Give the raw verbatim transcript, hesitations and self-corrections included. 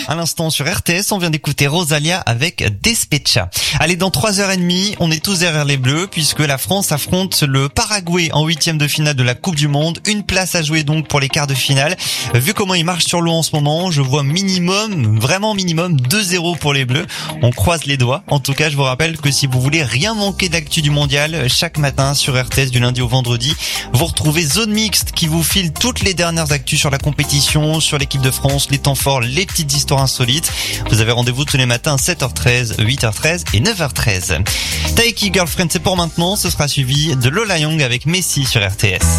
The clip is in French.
À l'instant sur R T S, on vient d'écouter Rosalia avec Despecha. Allez, dans trois heures trente, on est tous derrière les Bleus puisque la France affronte le Paraguay en huitième de finale de la Coupe du Monde. Une place à jouer donc pour les quarts de finale. Vu comment ils marchent sur l'eau en ce moment, je vois minimum, vraiment minimum deux zéro pour les Bleus. On croise les doigts. En tout cas, je vous rappelle que si vous voulez rien manquer d'actu du mondial, chaque matin sur R T S du lundi au vendredi, vous retrouvez Zone Mixte qui vous file toutes les dernières actus sur la compétition, sur l'équipe de France, les temps forts, les petites histoires insolites. Vous avez rendez-vous tous les matins à sept heures treize, huit heures treize et neuf heures treize. Taiki Girlfriend, c'est pour maintenant. Ce sera suivi de Lola Young avec Messi sur R T S.